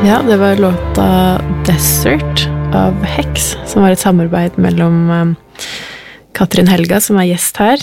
Ja, det var låta Desert av Hex, som var et samarbeid mellom Katrin Helga, som er gjest her,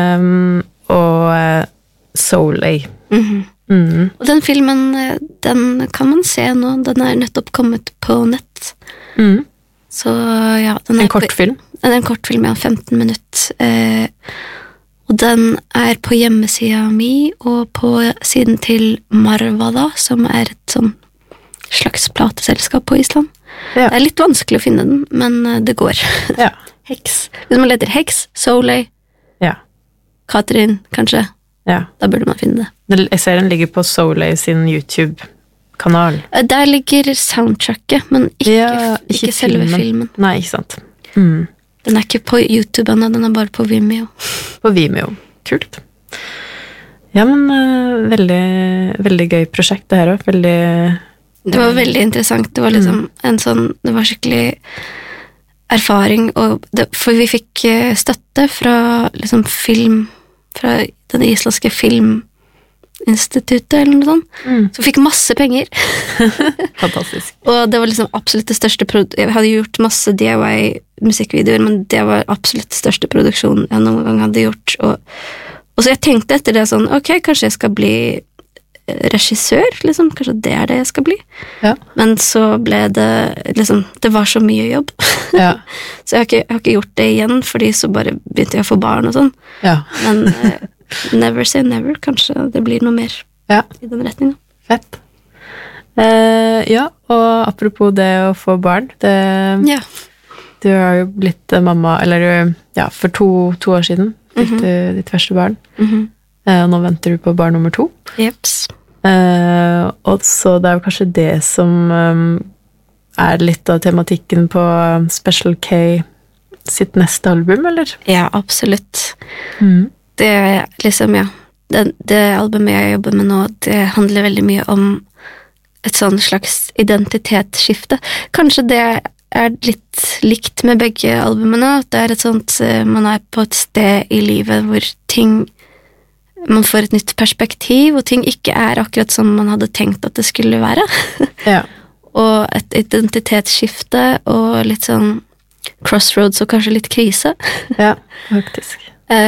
og Soleil. Og den filmen, den kan man se nå. Den er nettopp kommet på nett. Så ja, den er en kortfilm? Den er en kortfilm, ja, 15 minutter. Og den er på hjemmesida mi, og på siden til Marvada, som er et sånn slags plateselskap på Island. Ja. Det er litt vanskelig å finne den, men det går. Ja. Hex. Hvis man leter Hex, Soleil, ja. Katrin, kanskje, ja. Da burde man finne det. Jeg ser den ligger på Soleil sin YouTube-kanal. Der ligger soundtracket, men ikke selve filmen. Nei, ikke sant. Den er ikke på YouTube ennå, den er bare på Vimeo. På Vimeo. Kult. Ja, men veldig, veldig gøy prosjekt det her også. Det var veldig interessant. Det var liksom det var skikkelig erfaring, for vi fikk støtte fra liksom fra den islandske filminstituttet eller noe sånt. Så vi fikk masse penger. Fantastisk. Og det var liksom absolutt det største jeg hadde gjort masse DIY-musikkvideoer, men det var absolutt det største produksjonen jeg noen gang hadde gjort. Og så jeg tenkte etter det sånn, ok, kanskje jeg skal bli regissør, liksom, kanskje det er det jeg skal bli. Ja. Men så ble det liksom, det var så mye jobb. Ja. Så jeg har ikke gjort det igjen, fordi så bare begynte jeg å få barn og sånn. Ja. Men never say never, kanskje det blir noe mer i den retningen. Fett. Ja, og apropos det å få barn, du har jo blitt mamma, eller for to år siden fikk du ditt første barn. Nå venter du på barn nummer 2. Jeps. Og så det er jo kanskje det som er litt av tematikken på Special K sitt neste album, eller? Ja, absolutt. Det er liksom, det albumet jeg jobber med nå, det handler veldig mye om et sånn slags identitetsskifte. Kanskje det er litt likt med begge albumene, at det er et sånt, man er på et sted i livet hvor man får et nytt perspektiv, og ting ikke er akkurat som man hadde tenkt at det skulle være. Ja. Og et identitetsskifte, og litt sånn crossroads, og kanskje litt krise. Ja, faktisk.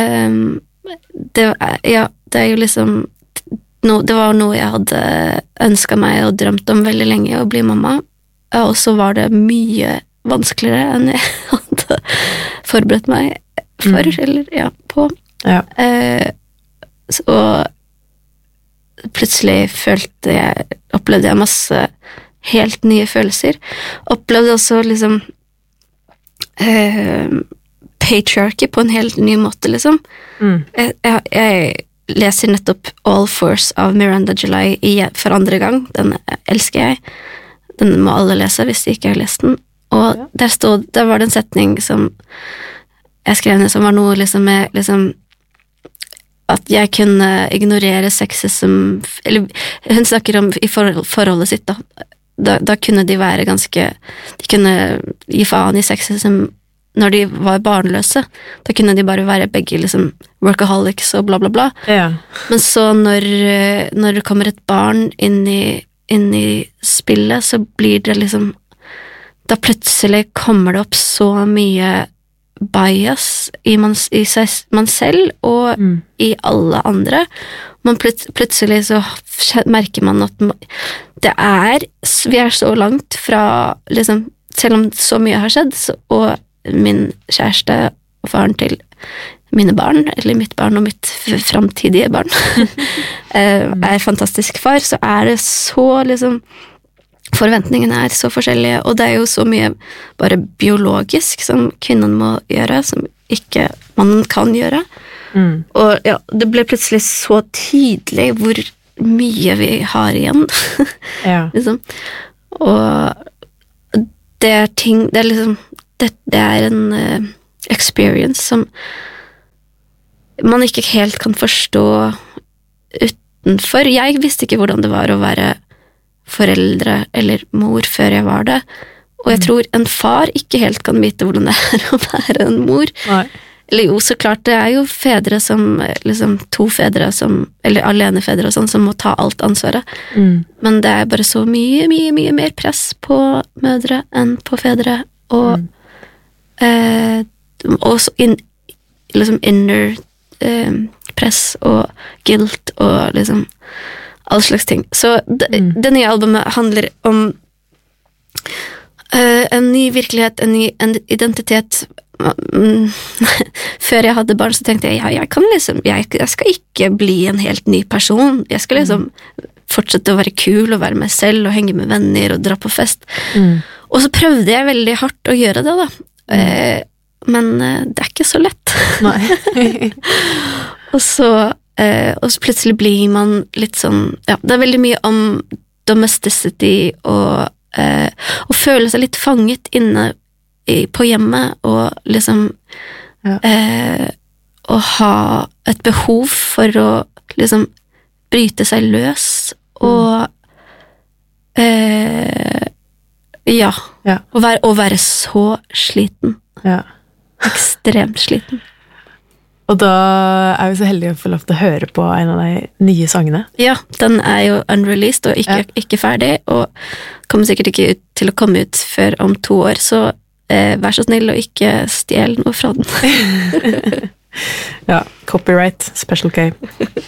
Det er jo liksom det var noe jeg hadde ønsket meg og drømt om veldig lenge, å bli mamma, og så var det mye vanskeligere enn jeg hadde forberedt meg for, eller på. Ja. Og plutselig opplevde jeg masse helt nye følelser. Opplevde også liksom patriarchy på en helt ny måte, liksom. Jeg leser nettopp All Force av Miranda July for andre gang. Den elsker jeg. Den må alle lese hvis de ikke har lest den. Og der var det en setning som jeg skrev ned, som var noe liksom med liksom at jeg kunne ignorere sexism, eller hun snakker om i forholdet sitt da kunne de være de kunne gi faen i sexism når de var barnløse. Da kunne de bare være begge liksom workaholics og bla bla bla. Ja. Men så når det kommer et barn inn i spillet, så blir det liksom, da plutselig kommer det opp så mye bias i man selv og i alle andre. Man plutselig så merker man at vi er så langt fra liksom, selv om så mye har skjedd, og min kjæreste og faren til mine barn, eller mitt barn og mitt fremtidige barn er fantastisk far, så er det så liksom forventningene er så forskjellige, og det er jo så mye bare biologisk som kvinnen må gjøre, som ikke mannen kan gjøre. Og det ble plutselig så tydelig hvor mye vi har igjen. Liksom. Og det er ting, det er liksom, det er en experience som man ikke helt kan forstå utenfor. Jeg visste ikke hvordan det var å være foreldre eller mor før jeg var det, og jeg tror en far ikke helt kan vite hvordan det er å være en mor. Nei. Eller jo, så klart, det jo fedre som, liksom to fedre som, eller alenefedre og sånn, som må ta alt ansvaret. Men det bare så mye, mye, mye mer press på mødre enn på fedre, og også liksom inner press og guilt og liksom all slags ting. Så det nye albumet handler om en ny virkelighet, en ny identitet. Før jeg hadde barn så tenkte jeg, jeg kan liksom, jeg skal ikke bli en helt ny person, jeg skal liksom fortsette å være kul og være meg selv og henge med venner og dra på fest og så prøvde jeg veldig hardt å gjøre det da men det ikke så lett Nei. og så plutselig blir man litt sånn, ja, det veldig mye om domesticity og føle seg litt fanget inne på hjemmet og liksom å ha et behov for å liksom bryte seg løs og å være så sliten ekstremt sliten og da vi så heldige å få lov til å høre på en av de nye sangene den jo unreleased og ikke ferdig og kommer sikkert ikke ut til å komme ut før om 2 år så vær så snill og ikke stjel noe fra den. Ja, copyright, Special K.